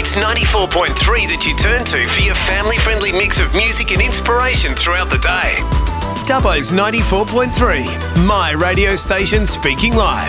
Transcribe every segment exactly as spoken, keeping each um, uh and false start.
It's ninety-four point three that you turn to for your family-friendly mix of music and inspiration throughout the day. Dubbo's ninety-four point three, my radio station speaking live.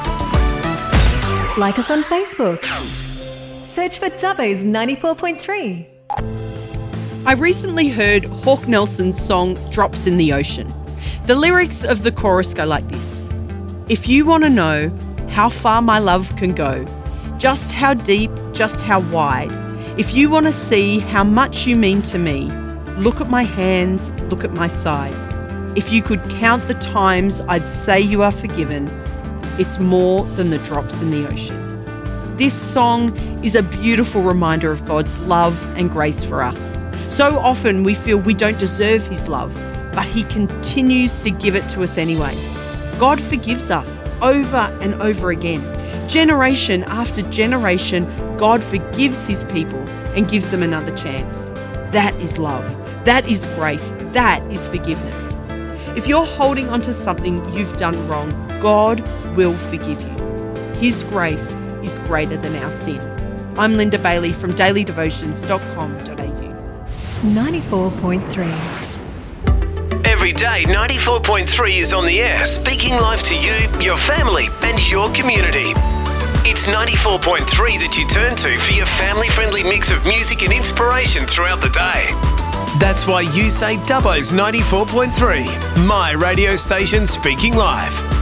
Like us on Facebook. Search for Dubbo's ninety-four point three. I recently heard Hawk Nelson's song Drops in the Ocean. The lyrics of the chorus go like this. If you want to know how far my love can go, just how deep, just how wide, if you want to see how much you mean to me, look at my hands, look at my side. If you could count the times I'd say you are forgiven, it's more than the drops in the ocean. This song is a beautiful reminder of God's love and grace for us. So often we feel we don't deserve His love, but He continues to give it to us anyway. God forgives us over and over again. Generation after generation, God forgives His people and gives them another chance. That is love. That is grace. That is forgiveness. If you're holding onto something you've done wrong, God will forgive you. His grace is greater than our sin. I'm Linda Bailey from daily devotions dot com dot a u. ninety-four point three. Every day, ninety-four point three is on the air, speaking live to you, your family, and your community. It's ninety-four point three that you turn to for your family-friendly mix of music and inspiration throughout the day. That's why you say Dubbo's ninety-four point three, my radio station speaking live.